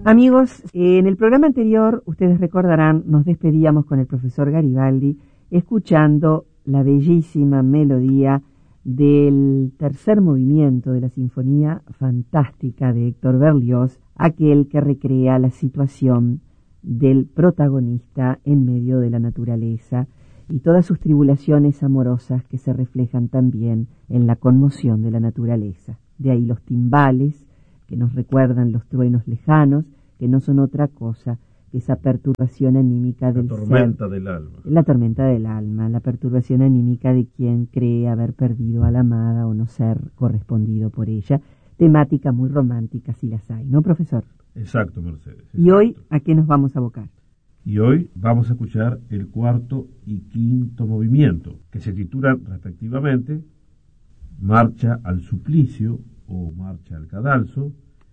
Amigos, en el programa anterior, ustedes recordarán, nos despedíamos con el profesor Garibaldi escuchando la bellísima melodía del tercer movimiento de la Sinfonía Fantástica de Héctor Berlioz, aquel que recrea la situación del protagonista en medio de la naturaleza y todas sus tribulaciones amorosas que se reflejan también en la conmoción de la naturaleza. De ahí los timbales, que nos recuerdan los truenos lejanos, que no son otra cosa que esa perturbación anímica del ser. La tormenta del alma. La tormenta del alma, la perturbación anímica de quien cree haber perdido a la amada o no ser correspondido por ella. Temática muy romántica, si las hay, ¿no, profesor? Exacto, Mercedes. Exacto. ¿Y hoy a qué nos vamos a abocar? Y hoy vamos a escuchar el cuarto y quinto movimiento, que se titulan respectivamente Marcha al Suplicio o Marcha al Cadalso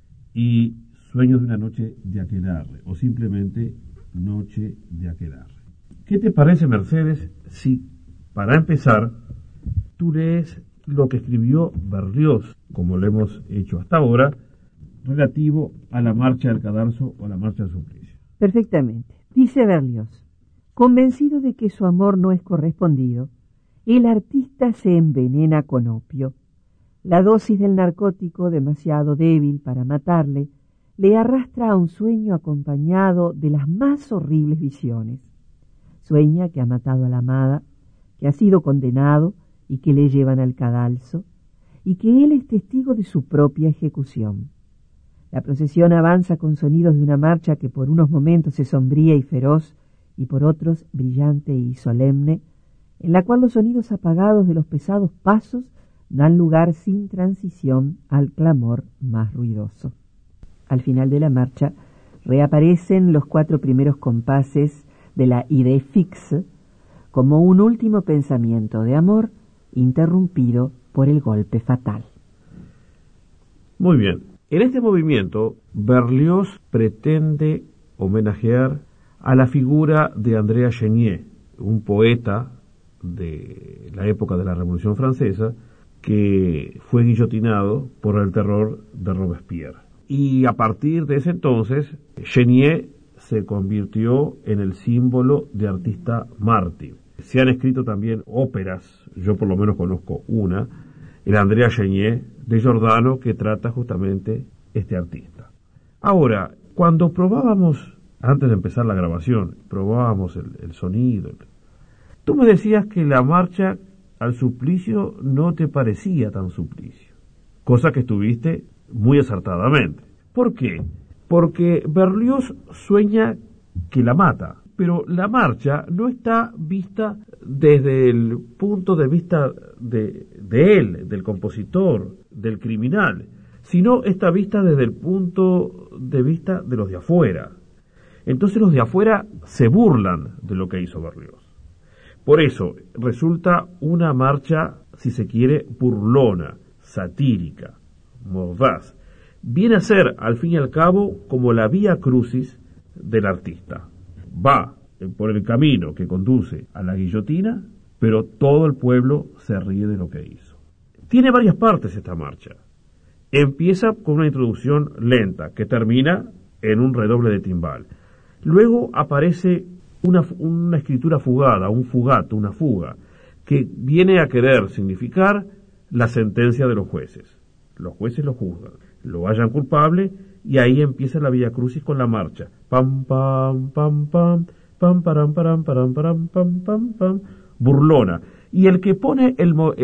y Sueños de una noche de aquelarre o simplemente Noche de aquelarre. ¿Qué te parece, Mercedes, si para empezar tú lees lo que escribió Berlioz, como lo hemos hecho hasta ahora, relativo a la Marcha al Cadalso o a la Marcha al Suplicio? Perfectamente. Dice Berlioz: convencido de que su amor no es correspondido, el artista se envenena con opio. La dosis del narcótico, demasiado débil para matarle, le arrastra a un sueño acompañado de las más horribles visiones. Sueña que ha matado a la amada, que ha sido condenado y que le llevan al cadalso, y que él es testigo de su propia ejecución. La procesión avanza con sonidos de una marcha que por unos momentos es sombría y feroz, y por otros brillante y solemne, en la cual los sonidos apagados de los pesados pasos dan lugar sin transición al clamor más ruidoso. Al final de la marcha reaparecen los 4 primeros compases de la idée fixe como un último pensamiento de amor interrumpido por el golpe fatal. Muy bien. En este movimiento, Berlioz pretende homenajear a la figura de Andrea Chenier, un poeta de la época de la Revolución Francesa que fue guillotinado por el terror de Robespierre. Y a partir de ese entonces, Chenier se convirtió en el símbolo de artista mártir. Se han escrito también óperas, yo por lo menos conozco una, el Andrea Chenier de Giordano, que trata justamente este artista. Ahora, cuando probábamos, antes de empezar la grabación, probábamos el sonido, tú me decías que la marcha al suplicio no te parecía tan suplicio, cosa que estuviste muy acertadamente. ¿Por qué? Porque Berlioz sueña que la mata, pero la marcha no está vista desde el punto de vista de él, del compositor, del criminal, sino está vista desde el punto de vista de los de afuera. Entonces los de afuera se burlan de lo que hizo Berlioz. Por eso resulta una marcha, si se quiere, burlona, satírica, mordaz. Viene a ser, al fin y al cabo, como la vía crucis del artista. Va por el camino que conduce a la guillotina, pero todo el pueblo se ríe de lo que hizo. Tiene varias partes esta marcha. Empieza con una introducción lenta, que termina en un redoble de timbal. Luego aparece una escritura fugada, un fugato, una fuga, que viene a querer significar la sentencia de los jueces. Los jueces lo juzgan, lo hallan culpable, y ahí empieza la Vía Crucis con la marcha. Pam, pam, pam, pam, pam, param, param, param, param, pam, pam, pam, burlona. Y el que pone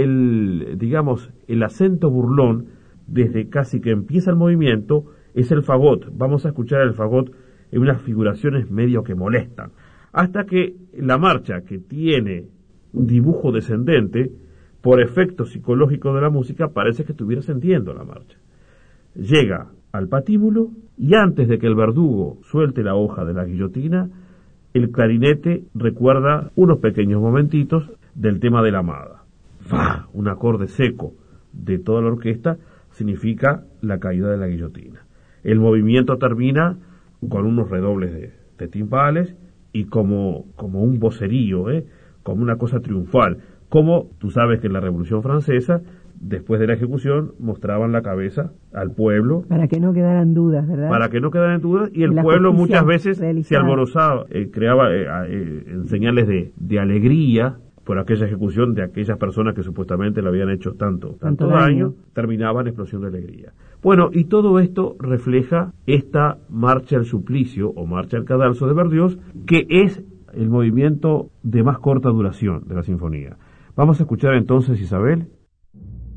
el acento burlón, desde casi que empieza el movimiento, es el fagot. Vamos a escuchar el fagot en unas figuraciones medio que molestan, hasta que la marcha, que tiene un dibujo descendente, por efecto psicológico de la música, parece que estuviera ascendiendo la marcha. Llega al patíbulo, y antes de que el verdugo suelte la hoja de la guillotina, el clarinete recuerda unos pequeños momentitos del tema de la amada. ¡Fa! Un acorde seco de toda la orquesta significa la caída de la guillotina. El movimiento termina con unos redobles de timbales y como un vocerío, como una cosa triunfal. Como tú sabes que en la Revolución Francesa después de la ejecución mostraban la cabeza al pueblo. Para que no quedaran dudas, ¿verdad? Para que no quedaran dudas, y el La pueblo justicia muchas veces realizada. se alborozaba, creaba señales de alegría por aquella ejecución de aquellas personas que supuestamente le habían hecho tanto daño, terminaban en explosión de alegría. Bueno, y todo esto refleja esta marcha al suplicio o marcha al cadalso de Berlioz, que es el movimiento de más corta duración de la sinfonía. Vamos a escuchar entonces, Isabel,